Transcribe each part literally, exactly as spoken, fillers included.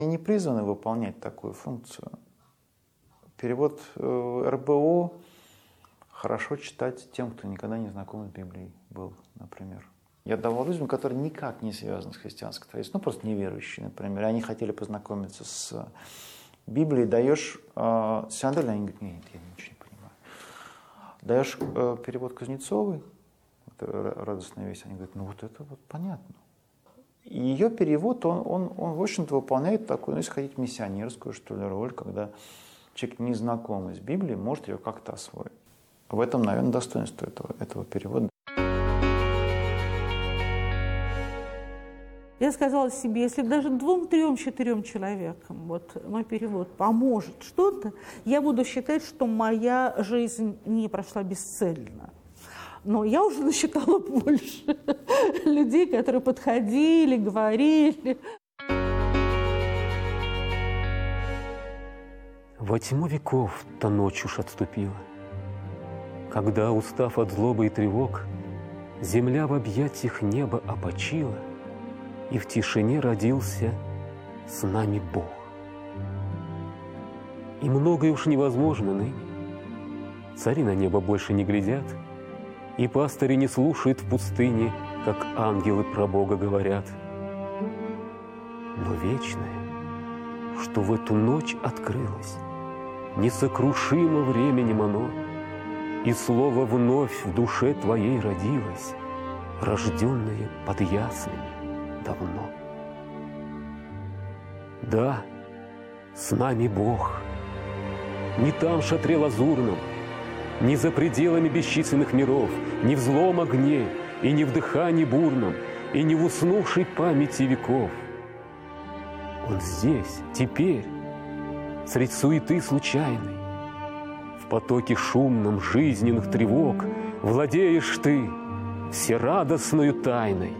И не призваны выполнять такую функцию. Перевод эр бэ о хорошо читать тем, кто никогда не знаком с Библией был, например. Я давал людям, которые никак не связаны с христианской традицией, ну просто неверующие, например. Они хотели познакомиться с Библией, даешь э, Синодальный, они говорят, нет, я ничего не понимаю. Даешь э, перевод Кузнецовой, «Радостная весть», они говорят, ну вот это вот понятно. И ее перевод, он, он, он в общем-то, выполняет такую, ну, если хотите, миссионерскую, что ли, роль, когда человек, незнакомый с Библией, может ее как-то освоить. В этом, наверное, достоинство этого, этого перевода. Я сказала себе, если даже двум, трем, четырем человекам вот мой перевод поможет что-то, я буду считать, что моя жизнь не прошла бесцельно. Но я уже насчитала больше людей, которые подходили, говорили. Во тьму веков та ночь уж отступила, когда, устав от злобы и тревог, земля в объятиях неба опочила, и в тишине родился с нами Бог. И многое уж невозможно ныне. Цари на небо больше не глядят, и пастыри не слушают в пустыне, как ангелы про Бога говорят. Но вечное, что в эту ночь открылось, несокрушимо временем оно, и слово вновь в душе твоей родилось, рожденное под яслями давно. Да, с нами Бог, не там в шатре лазурном, не за пределами бесчисленных миров, не в злом огне, и не в дыхании бурном, и не в уснувшей памяти веков. Он здесь, теперь, средь суеты случайной, в потоке шумном жизненных тревог владеешь ты всерадостною тайной.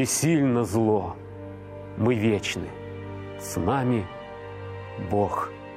Бессильно зло, мы вечны, с нами Бог.